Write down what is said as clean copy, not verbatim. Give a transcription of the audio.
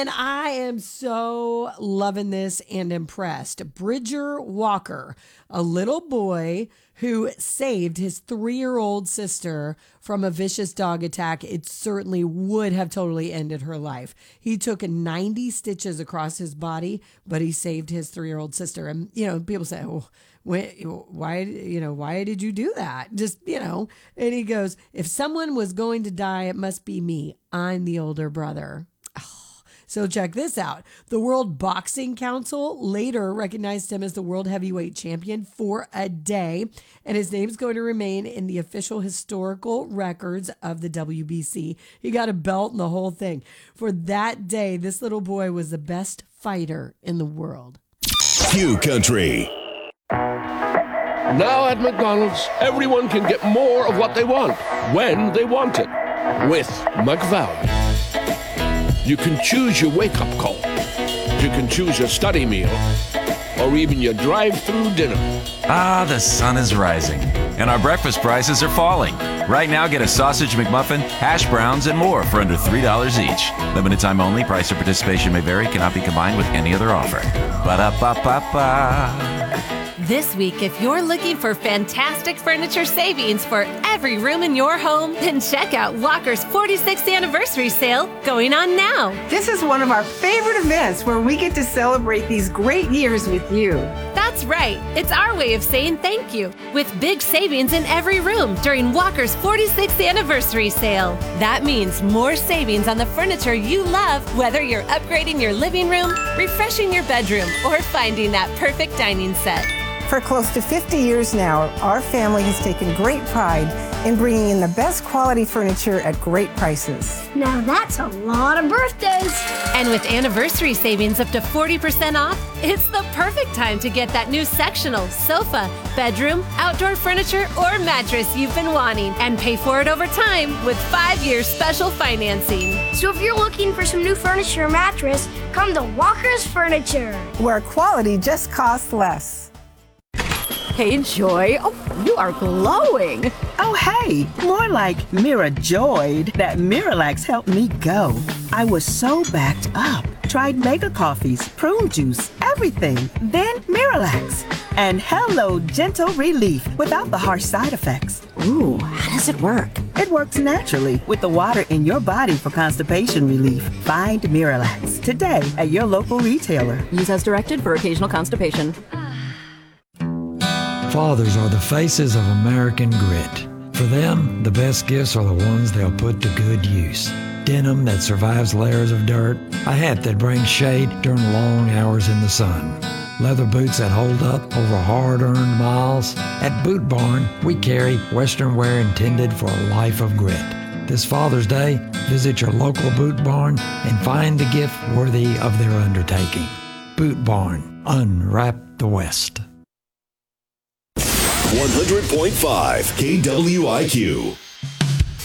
And I am so loving this and impressed. Bridger Walker, a little boy who saved his 3-year-old sister from a vicious dog attack. It certainly would have totally ended her life. He took 90 stitches across his body, but he saved his 3-year-old sister. And, people say, oh, why did you do that? And he goes, if someone was going to die, it must be me. I'm the older brother. So check this out. The World Boxing Council later recognized him as the world heavyweight champion for a day, and his name's going to remain in the official historical records of the WBC. He got a belt and the whole thing. For that day, this little boy was the best fighter in the world. Q Country. Now at McDonald's, everyone can get more of what they want, when they want it, with McValue. You can choose your wake-up call. You can choose your study meal, or even your drive-through dinner. Ah, the sun is rising, and our breakfast prices are falling. Right now, get a sausage McMuffin, hash browns, and more for under $3 each. Limited time only. Price or participation may vary. Cannot be combined with any other offer. Ba-da-ba-ba-ba. This week, if you're looking for fantastic furniture savings for every room in your home, then check out Walker's 46th anniversary sale going on now. This is one of our favorite events where we get to celebrate these great years with you. That's right. It's our way of saying thank you, with big savings in every room during Walker's 46th anniversary sale. That means more savings on the furniture you love, whether you're upgrading your living room, refreshing your bedroom, or finding that perfect dining set. For close to 50 years now, our family has taken great pride in bringing in the best quality furniture at great prices. Now that's a lot of birthdays. And with anniversary savings up to 40% off, it's the perfect time to get that new sectional, sofa, bedroom, outdoor furniture, or mattress you've been wanting, and pay for it over time with 5-year special financing. So if you're looking for some new furniture or mattress, come to Walker's Furniture, where quality just costs less. Hey, Joy. Oh, you are glowing. Oh, hey. More like Mira joyed that Miralax helped me go. I was so backed up. Tried mega coffees, prune juice, everything. Then Miralax. And hello, gentle relief without the harsh side effects. Ooh, how does it work? It works naturally with the water in your body for constipation relief. Find Miralax today at your local retailer. Use as directed for occasional constipation. Fathers are the faces of American grit. For them, the best gifts are the ones they'll put to good use. Denim that survives layers of dirt, a hat that brings shade during long hours in the sun, leather boots that hold up over hard-earned miles. At Boot Barn, we carry Western wear intended for a life of grit. This Father's Day, visit your local Boot Barn and find the gift worthy of their undertaking. Boot Barn, unwrap the West. 100.5 KWIQ.